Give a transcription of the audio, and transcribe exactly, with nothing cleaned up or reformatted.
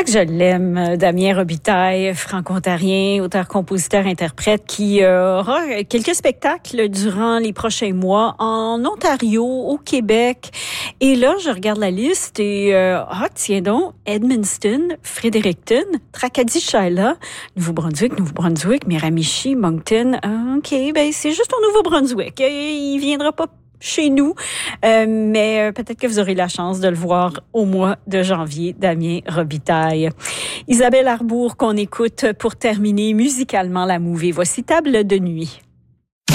Ah, que je l'aime, Damien Robitaille, franco-ontarien, auteur, compositeur, interprète, qui euh, aura quelques spectacles durant les prochains mois en Ontario, au Québec. Et là, je regarde la liste et, euh, ah, tiens donc, Edmundston, Fredericton, Tracadie-Shaila, Nouveau-Brunswick, Nouveau-Brunswick, Miramichi, Moncton. Ah, OK, ben c'est juste au Nouveau-Brunswick. Il viendra pas chez nous, euh, mais peut-être que vous aurez la chance de le voir au mois de janvier, Damien Robitaille. Isabelle Arbour, qu'on écoute pour terminer musicalement la mouvée. Voici Table de nuit.